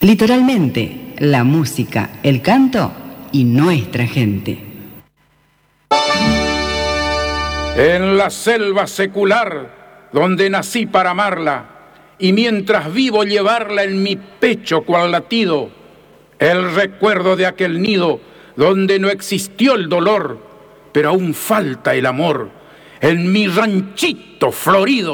Literalmente, la música, el canto y nuestra gente. En la selva secular, donde nací para amarla, y mientras vivo llevarla en mi pecho cual latido, el recuerdo de aquel nido donde no existió el dolor, pero aún falta el amor, en mi ranchito florido.